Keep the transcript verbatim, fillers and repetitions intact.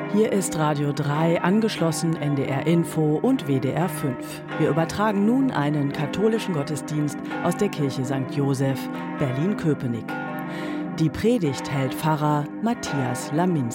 Hier ist Radio drei, angeschlossen N D R Info und W D R fünf. Wir übertragen nun einen katholischen Gottesdienst aus der Kirche Sankt Joseph, Berlin-Köpenick. Die Predigt hält Pfarrer Matthias Laminski.